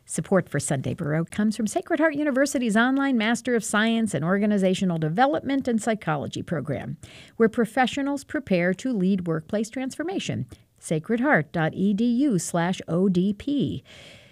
Support for Sunday Baroque comes from Sacred Heart University's online Master of Science in Organizational Development and Psychology program, where professionals prepare to lead workplace transformation. sacredheart.edu/ODP.